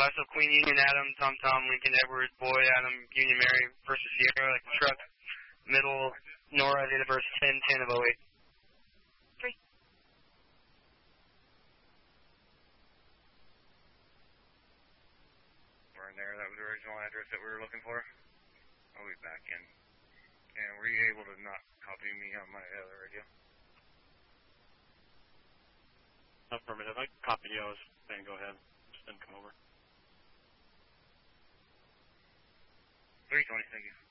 So Queen Union, Adam, Tom, Lincoln, Edward, Boy, Adam, Union, Mary, versus Sierra, like truck, middle, Nora, date of birth 10/10 of 08. 3. We're in there. That was the original address that we were looking for. I'll be back in. And were you able to not copy me on my other radio? Affirmative. I copied you. I was saying go ahead. Just didn't come over. 320, thank you.